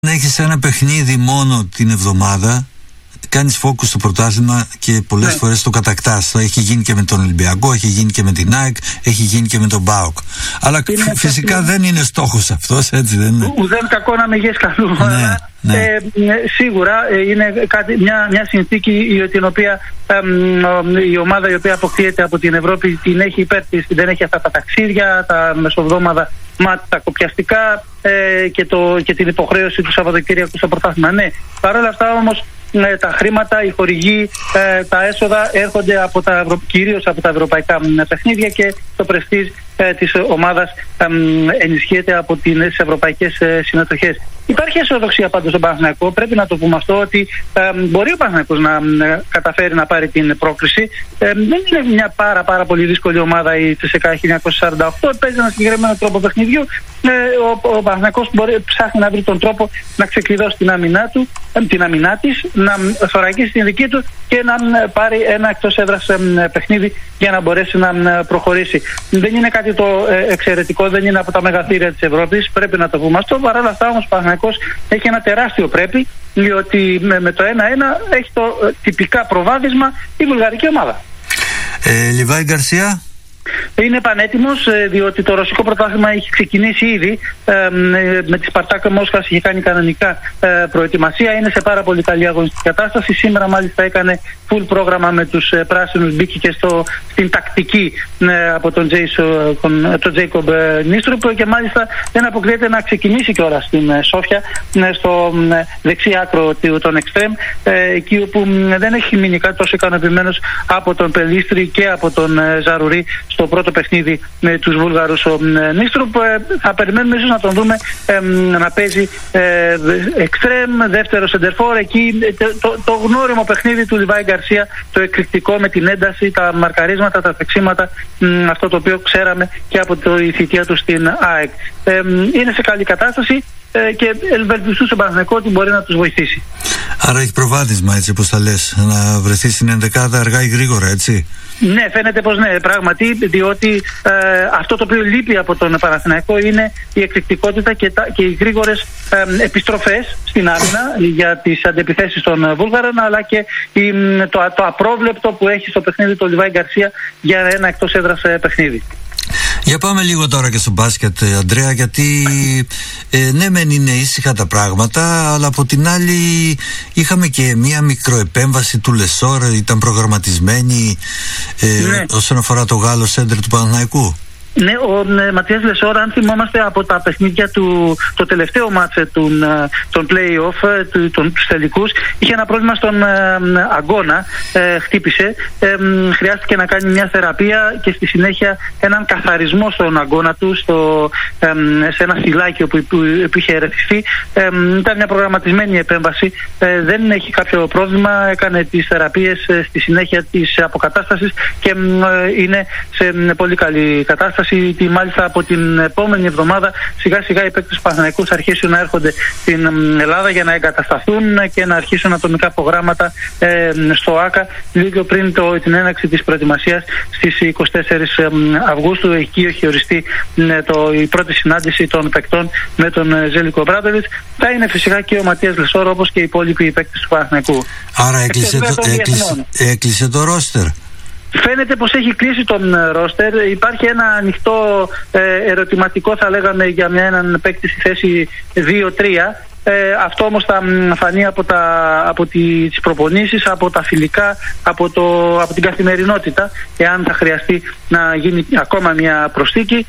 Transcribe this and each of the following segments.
Αν έχεις ένα παιχνίδι μόνο την εβδομάδα, κάνεις focus στο πρωτάθλημα και πολλές φορές το κατακτάς. Έχει γίνει και με τον Ολυμπιακό, έχει γίνει και με την ΑΕΚ, έχει γίνει και με τον ΠΑΟΚ. Αλλά φυσικά δεν είναι στόχος αυτός, έτσι δεν είναι? Ουδέν κακό να μεγές καλού. Σίγουρα είναι μια συνθήκη την οποία η ομάδα η οποία αποκτήεται από την Ευρώπη την έχει υπέρ της, δεν έχει αυτά τα ταξίδια, τα μεσοβδόμαδα μάτια, τα κοπιαστικά και την υποχρέωση του Σαββατοκύριακου στο πρωτάθλημα. Ναι, παρόλα αυτά όμως τα χρήματα, οι χορηγοί, τα έσοδα έρχονται κυρίως από τα ευρωπαϊκά παιχνίδια και το πρεστίζ της ομάδας ενισχύεται από τις ευρωπαϊκές συμμετοχές. Υπάρχει αισιοδοξία πάντως στον Παναθηναϊκό. Πρέπει να το πούμε αυτό, ότι μπορεί ο Παναθηναϊκός να καταφέρει να πάρει την πρόκριση. Δεν είναι μια πάρα πολύ δύσκολη ομάδα η CSKA 1948. Παίζει ένα συγκεκριμένο τρόπο παιχνιδιού. Ο Παναθηναϊκός ψάχνει να βρει τον τρόπο να ξεκλειδώσει την αμυνά της, να θωρακίσει την δική του και να πάρει ένα εκτός έδρας παιχνίδι για να μπορέσει να προχωρήσει. Δεν είναι κάτι το εξαιρετικό, δεν είναι από τα μεγαθύρια της Ευρώπης, πρέπει να το πούμε αυτό. Παρ' όλα αυτά όμως ο Παναθηναϊκός έχει ένα τεράστιο πρέπει, διότι με το 1-1 έχει το τυπικά προβάδισμα η βουλγαρική ομάδα. Λιβάη Γκαρσία είναι πανέτοιμος, διότι το ρωσικό πρωτάθλημα έχει ξεκινήσει ήδη. Με τη Σπαρτάκα Μόσχας είχε κάνει κανονικά προετοιμασία. Είναι σε πάρα πολύ καλή αγωνιστική κατάσταση. Σήμερα μάλιστα έκανε full πρόγραμμα με τους πράσινους. Μπήκε και στην τακτική από τον Τζέικομπ Νίστρουπ και μάλιστα δεν αποκλείεται να ξεκινήσει κιόλας στην Σόφια, στο δεξί άκρο των εξτρέμ, εκεί όπου δεν έχει μείνει κάτι τόσο ικανοποιημένος από τον Πελίστρη και από τον Ζαρουρί στο πρώτο παιχνίδι με τους Βούλγαρους. Ο Νίστρουπ θα περιμένουμε ίσως να τον δούμε να παίζει εξτρέμ, δεύτερο σεντερφόρ, εκεί το γνώριμο παιχνίδι του Λιβάη Γκαρσία, το εκρηκτικό με την ένταση, τα μαρκαρίσματα, τα φεξίματα, αυτό το οποίο ξέραμε και από τη θητεία του στην ΑΕΚ. Είναι σε καλή κατάσταση και ευελπιστούν στον Παναθηναϊκό ότι μπορεί να τους βοηθήσει. Άρα έχει προβάδισμα, έτσι όπως τα λες, να βρεθεί στην ενδεκάδα αργά ή γρήγορα, έτσι? Ναι, φαίνεται πως ναι, πράγματι, διότι αυτό το οποίο λείπει από τον Παναθηναϊκό είναι η εκρηκτικότητα και οι γρήγορες επιστροφές στην άμυνα για τις αντεπιθέσεις των Βούλγαρων, αλλά και το απρόβλεπτο που έχει στο παιχνίδι του Λιβάη Γκαρσία για ένα εκτός έδρας παιχνίδι. Για πάμε λίγο τώρα και στο μπάσκετ, Αντρέα, γιατί ναι μεν είναι ήσυχα τα πράγματα, αλλά από την άλλη είχαμε και μία μικροεπέμβαση του Λεσόρ, ήταν προγραμματισμένη όσον αφορά το Γάλλο σέντερ του Παναθηναϊκού. Ναι, ο Ματίας Λεσόρ, αν θυμόμαστε από τα παιχνίδια το τελευταίο μάτσε των play-off, τους τελικούς, είχε ένα πρόβλημα στον αγκώνα, χτύπησε, χρειάστηκε να κάνει μια θεραπεία και στη συνέχεια έναν καθαρισμό στον αγκώνα του, σε ένα φυλάκι που είχε ερεθιστεί. Ήταν μια προγραμματισμένη επέμβαση, δεν έχει κάποιο πρόβλημα, έκανε τις θεραπείες στη συνέχεια της αποκατάστασης και είναι σε πολύ καλή κατάσταση. Μάλιστα από την επόμενη εβδομάδα σιγά σιγά οι παίκτες του Παναθηναϊκού θα αρχίσουν να έρχονται στην Ελλάδα για να εγκατασταθούν και να αρχίσουν ατομικά προγράμματα στο ΆΚΑ λίγο πριν την έναρξη της προετοιμασίας στις 24 Αυγούστου. Εκεί έχει οριστεί η πρώτη συνάντηση των παίκτων με τον Ζέλικο Ομπράντοβιτς. Θα είναι φυσικά και ο Ματίας Λεσόρ, όπως και οι υπόλοιποι παίκτες του Παναθηναϊκού. Άρα έκλεισε το ρόστερ. Φαίνεται πως έχει κλείσει τον ρόστερ. Υπάρχει ένα ανοιχτό ερωτηματικό, θα λέγαμε, για έναν παίκτη στη θέση 2-3. Αυτό όμως θα φανεί από τις προπονήσεις, από τα φιλικά, από την καθημερινότητα, εάν θα χρειαστεί να γίνει ακόμα μια προσθήκη.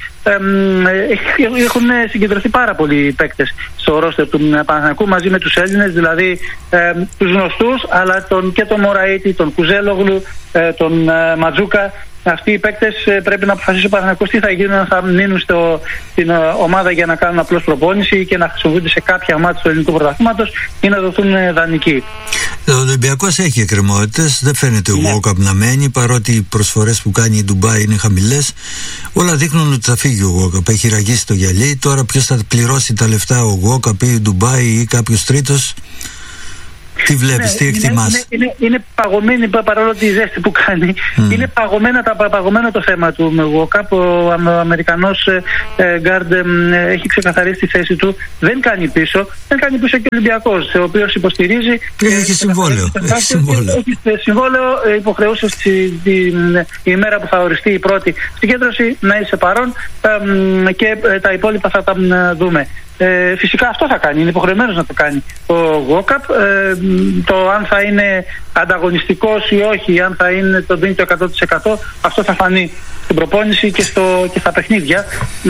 Έχουν συγκεντρωθεί πάρα πολλοί παίκτες στο ρόστερ του Παναθηναϊκού μαζί με τους Έλληνες, δηλαδή τους γνωστούς, αλλά και τον Μωραΐτη, τον Κουζέλογλου, τον Ματζούκα. Αυτοί οι παίκτες πρέπει να αποφασίσουν ο Παναθηναϊκός τι θα γίνουν, αν θα μείνουν στην ομάδα για να κάνουν απλώς προπόνηση και να χρησιμοποιούνται σε κάποια μάτια του ελληνικού πρωταθλήματος ή να δοθούν δανεικοί. Ο Ολυμπιακός έχει εκκρεμότητες, δεν φαίνεται ο Γουόκαπ να μένει, παρότι οι προσφορές που κάνει η Ντουμπάι είναι χαμηλές. Όλα δείχνουν ότι θα φύγει ο Γουόκαπ, έχει ραγίσει το γυαλί. Τώρα ποιος θα πληρώσει τα λεφτά, ο Γουόκαπ ή η Ντουμπάι ή κάποιος τρίτος? Τι βλέπεις, τι εκτιμάς? Είναι παγωμένη, παρόλο τη ζέστη που κάνει. Είναι παγωμένο το θέμα του Walkup. Ο Αμερικανός γκάρντ έχει ξεκαθαρίσει τη θέση του. Δεν κάνει πίσω. Δεν κάνει πίσω και ο Ολυμπιακός, ο οποίος υποστηρίζει. Έχει συμβόλαιο. Έχει συμβόλαιο, υποχρεούσε την ημέρα που θα οριστεί η πρώτη συγκέντρωση να είσαι παρόν, και τα υπόλοιπα θα τα δούμε. Φυσικά αυτό θα κάνει, είναι υποχρεωμένος να το κάνει ο Walkup. Το αν θα είναι ανταγωνιστικός ή όχι, αν θα είναι το 100%, αυτό θα φανεί στην προπόνηση και στα παιχνίδια.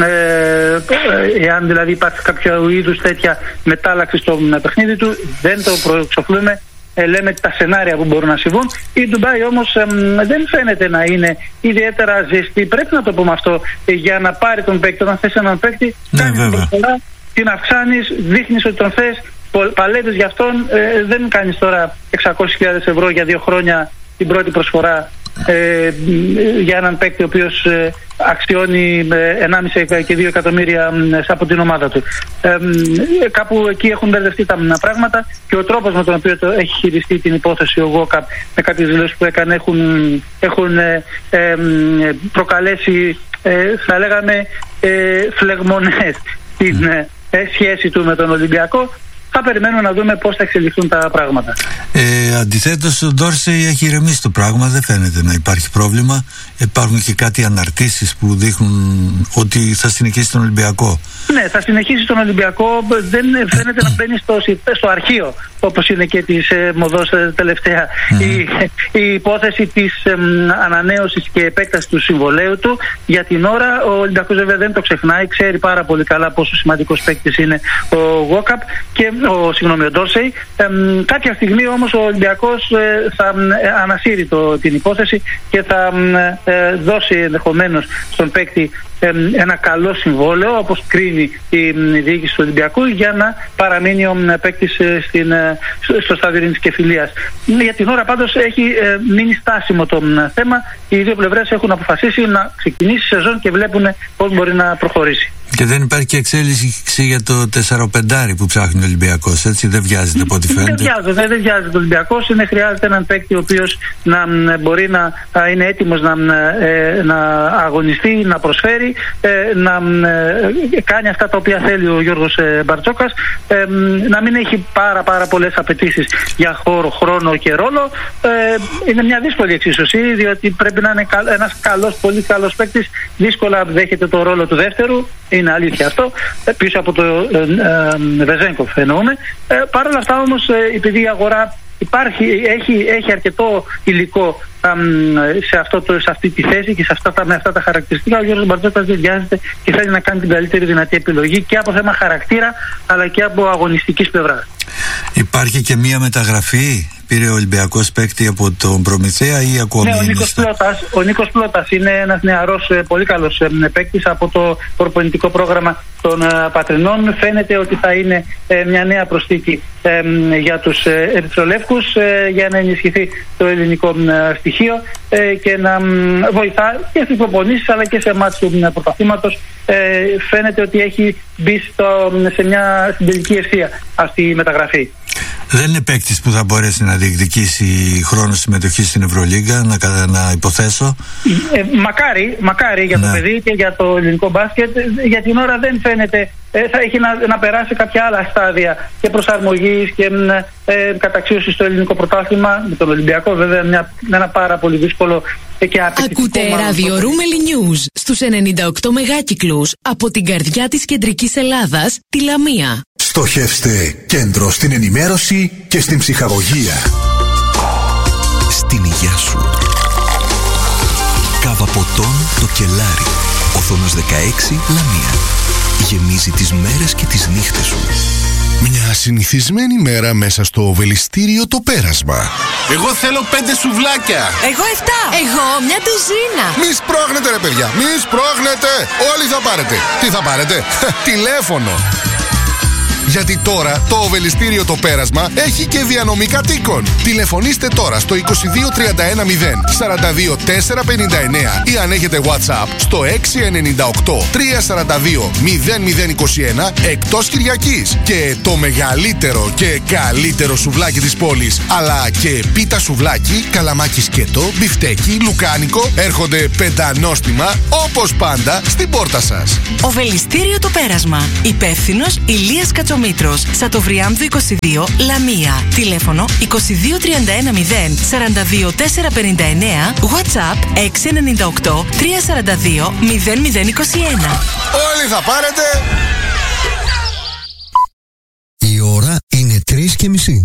Εάν δηλαδή υπάρχει κάποιο είδους τέτοια μετάλλαξη στο παιχνίδι του, δεν το προεξοφλούμε. Λέμε τα σενάρια που μπορούν να συμβούν. Η Ντουμπάι όμως δεν φαίνεται να είναι ιδιαίτερα ζεστή. Πρέπει να το πούμε αυτό, για να πάρει τον παίκτη. Όταν θες έναν παίκτη, κάνεις την προσφορά, την αυξάνεις, δείχνεις ότι τον θες, παλεύεις για αυτόν. Δεν κάνεις τώρα 600.000 ευρώ για 2 χρόνια την πρώτη προσφορά για έναν παίκτη ο οποίος αξιώνει 1,5 και 2 εκατομμύρια από την ομάδα του. Κάπου εκεί έχουν μπερδευτεί τα πράγματα, και ο τρόπος με τον οποίο έχει χειριστεί την υπόθεση ο Walkup, με κάποιες δηλώσεις που έκανε, έχουν προκαλέσει, θα λέγαμε, φλεγμονές στην σχέση του με τον Ολυμπιακό. Θα περιμένουμε να δούμε πώς θα εξελιχθούν τα πράγματα. Αντιθέτως, ο Ντόρσεϊ έχει ηρεμήσει το πράγμα, δεν φαίνεται να υπάρχει πρόβλημα. Υπάρχουν και κάτι αναρτήσεις που δείχνουν ότι θα συνεχίσει τον Ολυμπιακό. Ναι, θα συνεχίσει τον Ολυμπιακό. Δεν φαίνεται να μπαίνει στο αρχείο, όπως είναι και της μοδός τελευταία. Η υπόθεση της ανανέωσης και επέκτασης του συμβολαίου του. Για την ώρα ο Ολυμπιακός βέβαια δεν το ξεχνάει, ξέρει πάρα πολύ καλά πόσο σημαντικός παίκτης είναι ο Walkup και ο Ντόρσεϊ. Κάποια στιγμή όμως ο Ολυμπιακός θα ανασύρει την υπόθεση και θα δώσει ενδεχομένως στον παίκτη ένα καλό συμβόλαιο, όπως κρίνει η διοίκηση του Ολυμπιακού, για να παραμείνει ο παίκτης στο στάδιο ειρήνης και φιλίας. Για την ώρα πάντως έχει μείνει στάσιμο το θέμα. Οι δύο πλευρές έχουν αποφασίσει να ξεκινήσει η σεζόν και βλέπουν πώς μπορεί να προχωρήσει. Και δεν υπάρχει και εξέλιξη για το 4-5 που ψάχνει ο Ολυμπιακός, έτσι? Δεν βιάζεται από ό,τι φαίνεται. Δεν βιάζεται ο Ολυμπιακός. Χρειάζεται έναν παίκτη ο οποίος να μπορεί να είναι έτοιμος να αγωνιστεί, να προσφέρει, να κάνει αυτά τα οποία θέλει ο Γιώργος Μπαρτζόκας, να μην έχει πάρα πολλές απαιτήσεις για χώρο, χρόνο και ρόλο. Είναι μια δύσκολη εξίσωση, διότι πρέπει να είναι ένας πολύ καλός παίκτης. Δύσκολα δέχεται το ρόλο του δεύτερου. Είναι αλήθεια αυτό, πίσω από το Βεζένκοφ εννοούμε. Παρ' όλα αυτά όμως, επειδή η αγορά έχει αρκετό υλικό σε αυτή τη θέση και με αυτά τα χαρακτηριστικά, ο Γιώργος Μπαρτζόκας δεν βιάζεται και θέλει να κάνει την καλύτερη δυνατή επιλογή και από θέμα χαρακτήρα αλλά και από αγωνιστικής πλευράς. Υπάρχει και μία μεταγραφή? Πήρε ο Ολυμπιακός παίκτη από τον Προμηθέα ή ακόμη? Ναι, ο Νίκος Πλώτας είναι ένας νεαρός πολύ καλός παίκτης από το προπονητικό πρόγραμμα των Πατρινών. Φαίνεται ότι θα είναι μια νέα προσθήκη για τους ερυθρολεύκους, για να ενισχυθεί το ελληνικό στοιχείο και να βοηθά και στις προπονήσεις αλλά και σε μάτς του πρωταθλήματος. Φαίνεται ότι έχει μπει στην τελική ευθεία αυτή η μεταγραφή. Δεν είναι παίκτης που θα μπορέσει να διεκδικήσει χρόνο συμμετοχή στην Ευρωλίγκα, να υποθέσω? Μακάρι για το παιδί και για το ελληνικό μπάσκετ. Για την ώρα δεν φαίνεται. Θα έχει να περάσει κάποια άλλα στάδια και προσαρμογής και καταξίωση στο ελληνικό πρωτάθλημα, με τον Ολυμπιακό βέβαια με ένα πάρα πολύ δύσκολο και απαιτητικό. Ακούτε ραδιορούμελη News στους 98 μεγάκυκλους από την καρδιά της κεντρικής Ελλάδας, τη Λαμία. Στοχεύστε κέντρο στην ενημέρωση και στην ψυχαγωγία. Στην υγεία σου. Κάβα ποτών το Κελάρι. Οθόνος 16 Λαμία. Γεμίζει τις μέρες και τις νύχτες σου. Μια συνηθισμένη μέρα μέσα στο βελιστήριο το πέρασμα. Εγώ θέλω 5 σουβλάκια. Εγώ 7. Εγώ μια ντουζίνα. Μη σπρώχνετε ρε παιδιά, μη σπρώχνετε. Όλοι θα πάρετε. Τι θα πάρετε? Τηλέφωνο. Γιατί τώρα το Οβελιστήριο Το Πέρασμα έχει και διανομή κατοίκων. Τηλεφωνήστε τώρα στο 22310 42459 ή αν έχετε WhatsApp στο 698 342 0021 εκτός Κυριακής. Και το μεγαλύτερο και καλύτερο σουβλάκι της πόλης, αλλά και πίτα σουβλάκι, καλαμάκι σκέτο, μπιφτέκι, λουκάνικο έρχονται πεντανόστιμα όπως πάντα στην πόρτα σας. Οβελιστήριο Το Πέρασμα. Υπεύθυνος Ηλίας Κατσομήτρος. Σατοβριάμβου 22, Λαμία. Τηλέφωνο 22310 42459. WhatsApp 698 342 0021. Όλοι θα πάρετε. Η ώρα είναι 3:30.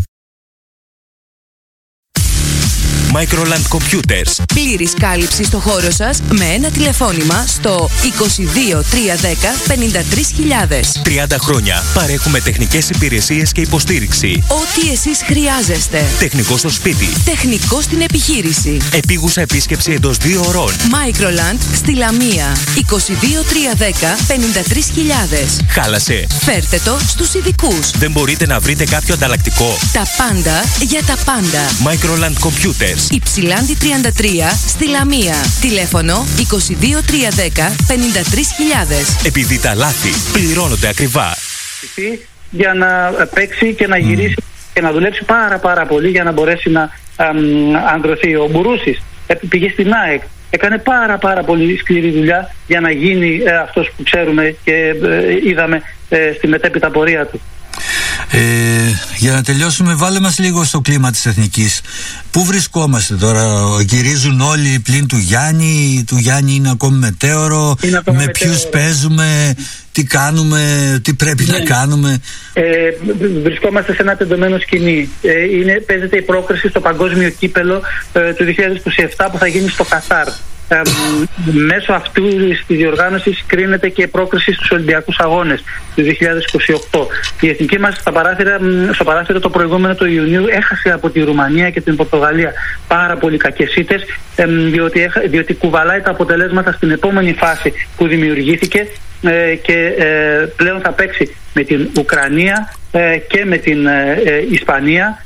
Microland Computers. Πλήρης κάλυψη στο χώρο σας με ένα τηλεφώνημα στο 22 310 53.000. 30 χρόνια παρέχουμε τεχνικές υπηρεσίες και υποστήριξη. Ό,τι εσείς χρειάζεστε. Τεχνικό στο σπίτι. Τεχνικό στην επιχείρηση. Επίγουσα επίσκεψη εντός 2 ωρών. Microland στη Λαμία. 22 310 53.000. Χάλασε. Φέρτε το στους ειδικούς. Δεν μπορείτε να βρείτε κάποιο ανταλλακτικό? Τα πάντα για τα πάντα. Microland Computers. Υψηλάντη 33 στη Λαμία. Τηλέφωνο 22 310 53.000. Επειδή τα λάθη πληρώνονται ακριβά. Για να παίξει και να γυρίσει και να δουλέψει πάρα πολύ για να μπορέσει να ανδρωθεί. Ο Μπουρούσης πήγε στην ΑΕΚ. Έκανε πάρα πολύ σκληρή δουλειά για να γίνει αυτός που ξέρουμε και είδαμε στη μετέπειτα πορεία του. Για να τελειώσουμε, βάλε μας λίγο στο κλίμα της Εθνικής. Πού βρισκόμαστε τώρα? Γυρίζουν όλοι πλην του Γιάννη. Του Γιάννη είναι ακόμη μετέωρο. Με ποιους παίζουμε? Τι κάνουμε? Τι πρέπει να κάνουμε? Βρισκόμαστε σε ένα τεντωμένο σκηνή. Παίζεται η πρόκριση στο παγκόσμιο κύπελο του 2027 που θα γίνει στο Κατάρ. Μέσω αυτού τη διοργάνωση κρίνεται και η πρόκριση στους Ολυμπιακούς Αγώνες του 2028. Η εθνική μας στο παράθυρο το προηγούμενο του Ιουνίου έχασε από τη Ρουμανία και την Πορτογαλία πάρα πολύ κακές ήττες, διότι κουβαλάει τα αποτελέσματα στην επόμενη φάση που δημιουργήθηκε και πλέον θα παίξει με την Ουκρανία και με την Ισπανία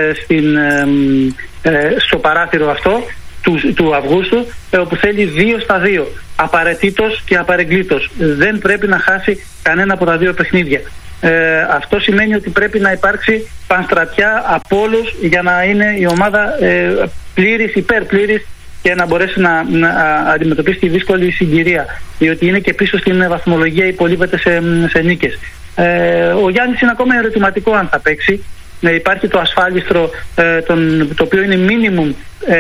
στο παράθυρο αυτό του Αυγούστου, όπου θέλει 2-2, απαραίτητος και απαρεγκλήτως. Δεν πρέπει να χάσει κανένα από τα δύο παιχνίδια. Αυτό σημαίνει ότι πρέπει να υπάρξει πανστρατιά από όλους για να είναι η ομάδα πλήρης, υπερπλήρης και να μπορέσει να αντιμετωπίσει τη δύσκολη συγκυρία, διότι είναι και πίσω στην βαθμολογία, υπολείπεται σε νίκες. Ο Γιάννης είναι ακόμα ερωτηματικό αν θα παίξει. Υπάρχει το ασφάλιστρο το οποίο είναι minimum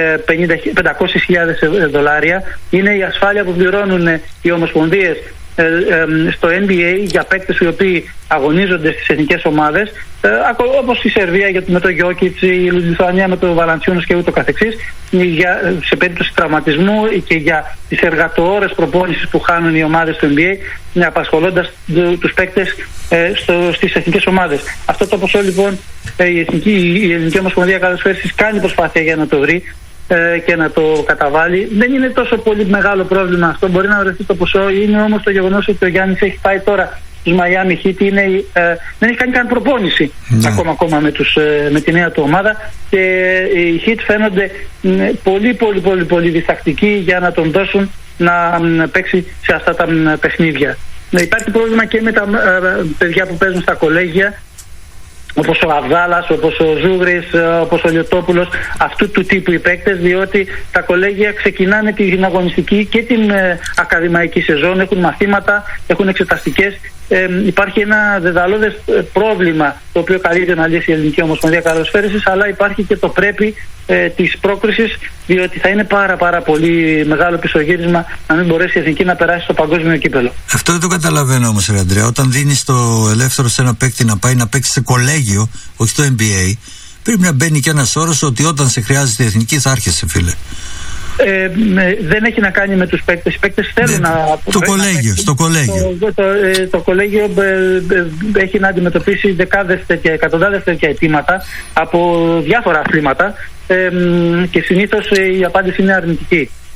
$500,000. Είναι η ασφάλεια που πληρώνουν οι ομοσπονδίες στο NBA για παίκτες οι οποίοι αγωνίζονται στις εθνικές ομάδες, όπως η Σερβία με το Γιόκιτς, η Λιθουανία με το Βαλαντσιούνος και ούτω καθεξής, σε περίπτωση τραυματισμού και για τις εργατοώρες προπόνησης που χάνουν οι ομάδες του NBA, απασχολώντας τους παίκτες στις εθνικές ομάδες. Αυτό το ποσό λοιπόν η Ελληνική Ομοσπονδία Καλοσφαίρησης κάνει προσπάθεια για να το βρει και να το καταβάλει. Δεν είναι τόσο πολύ μεγάλο πρόβλημα αυτό, μπορεί να βρεθεί το ποσό. Είναι όμως το γεγονός ότι ο Γιάννης έχει πάει τώρα στους Miami Heat, δεν έχει κάνει καν προπόνηση ακόμα με τη νέα του ομάδα, και οι Heat φαίνονται πολύ διστακτικοί για να τον δώσουν να παίξει σε αυτά τα παιχνίδια. Υπάρχει πρόβλημα και με τα παιδιά που παίζουν στα κολέγια, όπως ο Αβδάλας, όπως ο Ζούγρης, όπως ο Λιωτόπουλος, αυτού του τύπου οι παίκτες, διότι τα κολέγια ξεκινάνε την αγωνιστική και την ακαδημαϊκή σεζόν, έχουν μαθήματα, έχουν εξεταστικές. Υπάρχει ένα δεδαλώδες πρόβλημα το οποίο καλείται να λύσει η Ελληνική Ομοσπονδία Καλοσφαίρησης, αλλά υπάρχει και το πρέπει της πρόκρισης, διότι θα είναι πάρα πολύ μεγάλο πισωγύρισμα να μην μπορέσει η Εθνική να περάσει στο παγκόσμιο κύπελο. Αυτό δεν το καταλαβαίνω όμως, Αντρέα. Όταν δίνεις το ελεύθερο σε ένα παίκτη να πάει να παίξει σε κολέγιο, όχι στο NBA, πρέπει να μπαίνει και ένας όρος ότι όταν σε χρειάζεται η Εθνική θα άρχεσαι, φίλε. Δεν έχει να κάνει με τους παίκτες. Οι παίκτες θέλουν στο κολέγιο. Το κολέγιο έχει να αντιμετωπίσει εκατοντάδες τέτοια αιτήματα από διάφορα αθλήματα και συνήθως η απάντηση είναι αρνητική.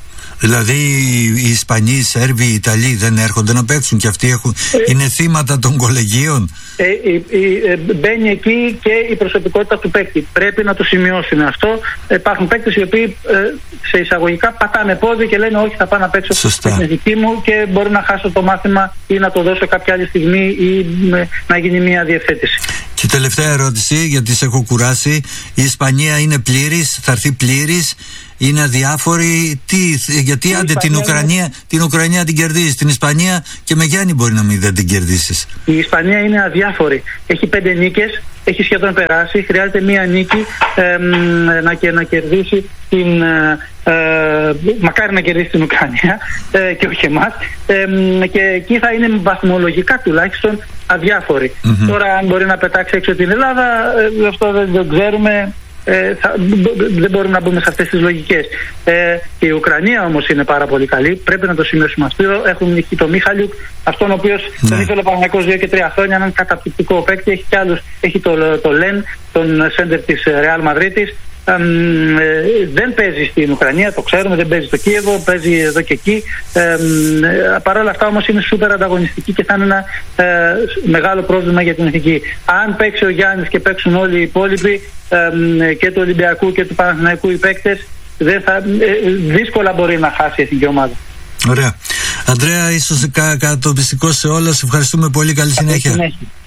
Δηλαδή οι Ισπανοί, οι Σέρβοι, οι Ιταλοί δεν έρχονται να παίξουν και αυτοί είναι θύματα των κολεγίων. Μπαίνει εκεί και η προσωπικότητα του παίκτη. Πρέπει να το σημειώσουμε αυτό. Υπάρχουν παίκτες οι οποίοι σε εισαγωγικά πατάνε πόδι και λένε όχι, θα πάω να παίξω στην εθνική μου και μπορώ να χάσω το μάθημα ή να το δώσω κάποια άλλη στιγμή ή να γίνει μια διευθέτηση. Και τελευταία ερώτηση, γιατί σε έχω κουράσει. Η Ισπανία είναι πλήρης, θα έρθει πλήρης, είναι αδιάφορη? Γιατί άντε την Ουκρανία την κερδίζεις, την Ισπανία και με Γιάννη μπορεί να μην δεν την κερδίσεις. Η Ισπανία είναι αδιάφορη. Έχει 5 νίκες, έχει σχεδόν περάσει. Χρειάζεται μία νίκη να κερδίσει την. Μακάρι να κερδίσει την Ουκρανία και όχι εμάς. Και εκεί θα είναι βαθμολογικά τουλάχιστον αδιάφορη. Τώρα, αν μπορεί να πετάξει έξω την Ελλάδα, αυτό δεν το ξέρουμε. Δεν μπορούμε να μπούμε σε αυτές τις λογικές. Η Ουκρανία όμως είναι πάρα πολύ καλή. Πρέπει να το σημειώσουμε αυτό. Έχουν το Μίχαλιουκ, αυτόν ο οποίος τον ήθελε ο Παναθηναϊκός 2 και 3 χρόνια. Έναν καταπληκτικό παίκτη. Έχει κι άλλους. Έχει το Λεν, τον σέντερ της Ρεάλ Μαδρίτης. Δεν παίζει στην Ουκρανία, το ξέρουμε, δεν παίζει στο Κίεβο, παίζει εδώ και εκεί. Παρ' όλα αυτά όμως είναι σούπερ ανταγωνιστική και θα είναι ένα μεγάλο πρόβλημα για την εθνική. Αν παίξει ο Γιάννης και παίξουν όλοι οι υπόλοιποι και του Ολυμπιακού και του Παναθηναϊκού οι παίκτες, δύσκολα μπορεί να χάσει η εθνική ομάδα. Ωραία. Αντρέα, ίσως κατοπιστικό σε όλα. Σε ευχαριστούμε πολύ. Καλή συνέχεια.